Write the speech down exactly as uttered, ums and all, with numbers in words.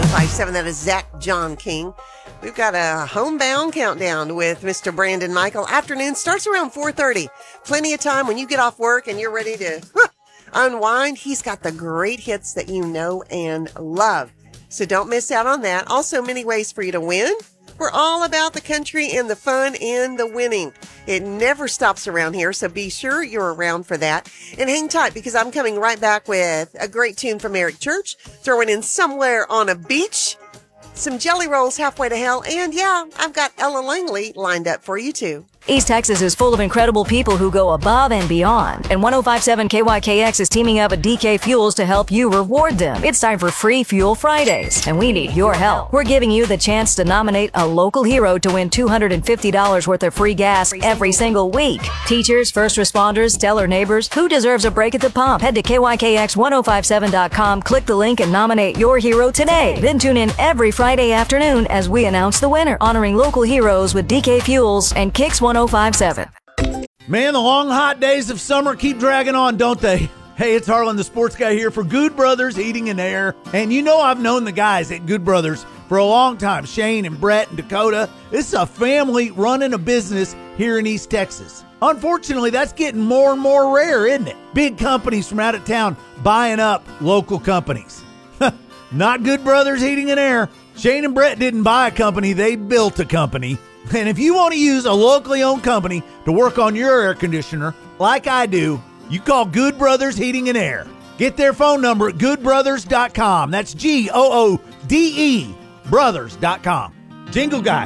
five seven. That is Zach John King. We've got a homebound countdown with Mister Brandon Michael. Afternoon starts around four thirty. Plenty of time when you get off work and you're ready to huh, unwind. He's got the great hits that you know and love. So don't miss out on that. Also, many ways for you to win. We're all about the country and the fun and the winning. It never stops around here, so be sure you're around for that. And hang tight, because I'm coming right back with a great tune from Eric Church, throwing in Somewhere on a Beach, some Jelly Rolls, Halfway to Hell, and yeah, I've got Ella Langley lined up for you too. East Texas is full of incredible people who go above and beyond. And one oh five point seven K Y K X is teaming up with D K Fuels to help you reward them. It's time for Free Fuel Fridays, and we need your help. We're giving you the chance to nominate a local hero to win two hundred fifty dollars worth of free gas every single week. Teachers, first responders, stellar neighbors, who deserves a break at the pump? Head to K Y K X ten fifty-seven dot com, click the link, and nominate your hero today. Then tune in every Friday afternoon as we announce the winner, honoring local heroes with D K Fuels and Kicks ten fifty-seven. Man, the long, hot days of summer keep dragging on, don't they? Hey, it's Harlan, the sports guy here for Good Brothers Heating and Air. And you know I've known the guys at Good Brothers for a long time, Shane and Brett and Dakota. It's a family running a business here in East Texas. Unfortunately, that's getting more and more rare, isn't it? Big companies from out of town buying up local companies. Not Good Brothers Heating and Air. Shane and Brett didn't buy a company, they built a company. And if you want to use a locally owned company to work on your air conditioner, like I do, you call Good Brothers Heating and Air. Get their phone number at good brothers dot com. That's G O O D E brothers dot com. Jingle Guy.